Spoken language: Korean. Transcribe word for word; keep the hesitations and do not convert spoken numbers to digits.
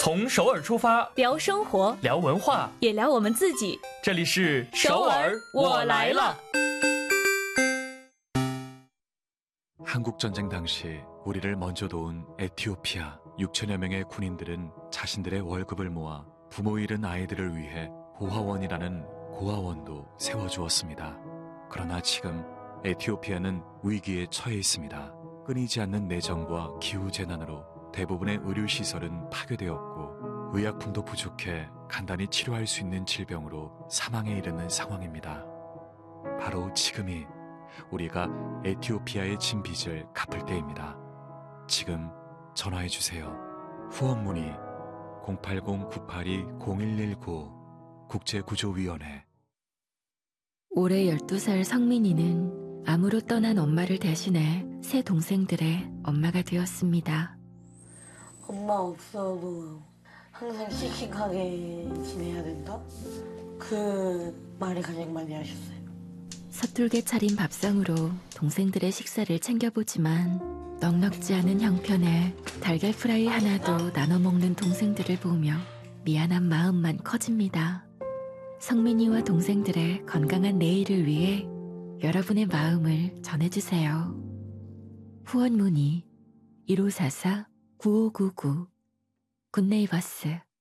从首尔出发， 聊生活， 聊文化， 也聊我们自己。 这里是首尔我来了。 한국전쟁 당시 우리를 먼저 도운 에티오피아 육천여 명의 군인들은 자신들의 월급을 모아 부모 잃은 아이들을 위해 고아원이라는 고아원도 세워주었습니다. 그러나 지금 에티오피아는 위기에 처해 있습니다. 끊이지 않는 내정과 기후재난으로 대부분의 의료시설은 파괴되었고 의약품도 부족해 간단히 치료할 수 있는 질병으로 사망에 이르는 상황입니다. 바로 지금이 우리가 에티오피아의 진 빚을 갚을 때입니다. 지금 전화해주세요. 후원 문의 공팔공 구팔이 공일일구 국제구조위원회. 올해 열두 살 성민이는 암으로 떠난 엄마를 대신해 세 동생들의 엄마가 되었습니다. 엄마 없어도 항상 씩씩하게 지내야 된다? 그 말을 가장 많이 하셨어요. 서툴게 차린 밥상으로 동생들의 식사를 챙겨보지만 넉넉지 않은 형편에 달걀 프라이 하나도 나눠 먹는 동생들을 보며 미안한 마음만 커집니다. 성민이와 동생들의 건강한 내일을 위해 여러분의 마음을 전해주세요. 후원 문의 일오사사 구오구구 굿네이버스.